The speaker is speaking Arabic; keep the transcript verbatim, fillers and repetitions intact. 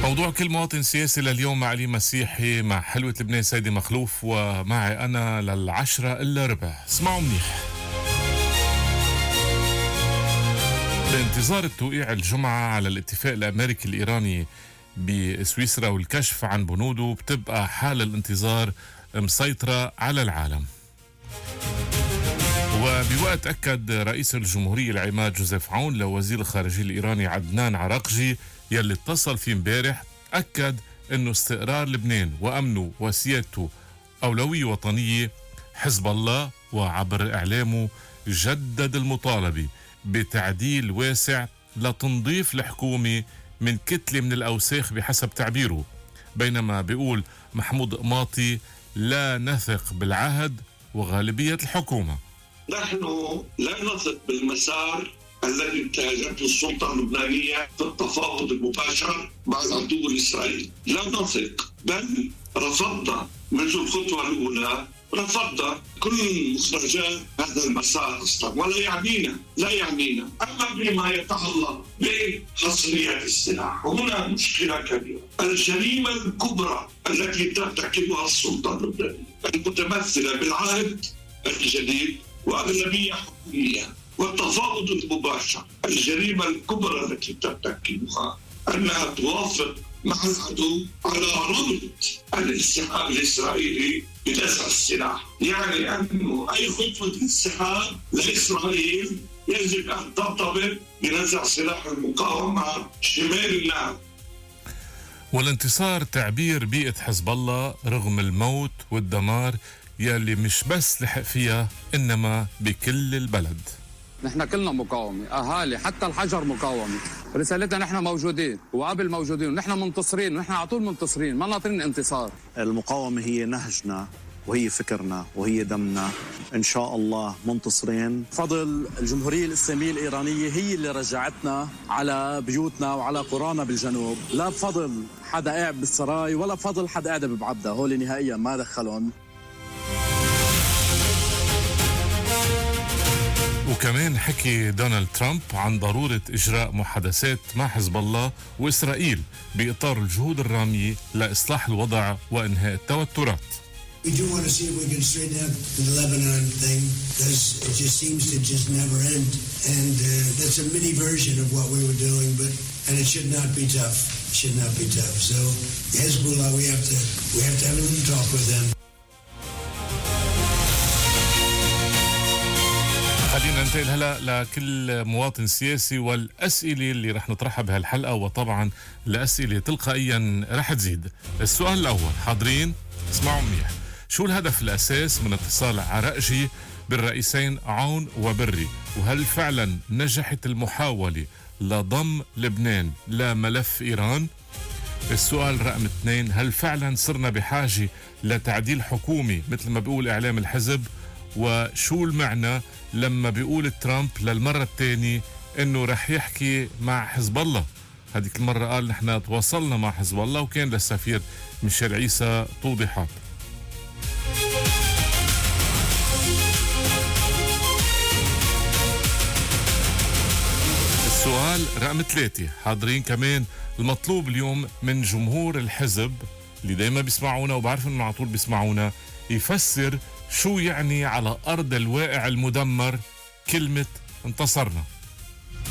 موضوع كل مواطن سياسي لليوم مع علي مسيحي، مع حلوة لبنان سيدي مخلوف، ومعي أنا للعشرة إلا ربع. اسمعوا منيح. بانتظار التوقيع الجمعة على الاتفاق الأمريكي الإيراني بسويسرا والكشف عن بنوده، بتبقى حال الانتظار مسيطرة على العالم. وبوقت أكد رئيس الجمهورية العماد جوزيف عون لوزير الخارجية الإيراني عدنان عراقجي يلي اتصل فيه امبارح، أكد أنه استقرار لبنان وأمنه وسيادته أولوية وطنية. حزب الله وعبر إعلامه جدد المطالبة بتعديل واسع لتنظيف الحكومة من كتلة من الأوساخ بحسب تعبيره، بينما بيقول محمود قماطي لا نثق بالعهد وغالبية الحكومة. نحن لا نثق بالمسار الذي انتهجته السلطة اللبنانية في التفاوض المباشر مع العدو الإسرائيلي، لا نثق، بل رفضنا منذ الخطوة الأولى، رفضنا كل مخرجات هذا المسار أصلا، ولا يعنينا لا يعنينا أما بما يتعلق بحصرية السلاح. وهنا مشكلة كبيرة، الجريمة الكبرى التي ترتكبها السلطة اللبنانية المتمثلة بالعهد الجديد وأغلبية حكومية والتفاوض المباشر. الجريمة الكبرى التي ترتكبها أنها توافق مع العدو على رفض الانسحاب الإسرائيلي بنزع السلاح، يعني أنه أي خطوة انسحاب لإسرائيل يجب أن ترتبط بنزع سلاح المقاومة شمال النهر. والانتصار تعبير بيئة حزب الله رغم الموت والدمار يلي مش بس لحق فيها إنما بكل البلد. نحن كلنا مقاومة، أهالي، حتى الحجر مقاومة. رسالتنا نحن موجودين وقبل موجودين ونحن منتصرين ونحن على طول منتصرين، ما ناطرين انتصار. المقاومة هي نهجنا وهي فكرنا وهي دمنا، إن شاء الله منتصرين. فضل الجمهورية الإسلامية الإيرانية هي اللي رجعتنا على بيوتنا وعلى قرانا بالجنوب، لا بفضل حدا قاعد بالسراي ولا بفضل حدا قاعد ببعبدة، هول نهائيا ما دخلهم. وكمان حكي دونالد ترامب عن ضرورة إجراء محادثات مع حزب الله وإسرائيل بإطار الجهود الرامية لإصلاح الوضع وإنهاء التوترات. We do want to see if we can straighten out the Lebanon thing because it just seems to just never end, and uh, that's a mini version of what we were doing, but and it should not be tough. It should not be tough. So Hezbollah, we have to we have to have a little talk with them. خلينا ننتقل هلا لكل مواطن سياسي والأسئلة اللي رح نطرحها بهالحلقة، وطبعا الأسئلة تلقائيا رح تزيد. السؤال الأول، حاضرين؟ اسمعوا منيح. شو الهدف الأساس من اتصال عراقجي بالرئيسين عون وبري؟ وهل فعلا نجحت المحاولة لضم لبنان لملف إيران؟ السؤال رقم اثنين، هل فعلا صرنا بحاجة لتعديل حكومي مثل ما بيقول إعلام الحزب؟ وشو المعنى لما بيقول ترامب للمرة الثانية انه رح يحكي مع حزب الله؟ هذيك المرة قال نحن تواصلنا مع حزب الله وكان للسفير ميشيل عيسى توضيحات. السؤال رقم ثلاثة، حاضرين كمان؟ المطلوب اليوم من جمهور الحزب اللي دايما بيسمعونا وبعرف انه على طول بيسمعونا يفسر شو يعني على أرض الواقع المدمر كلمة انتصرنا.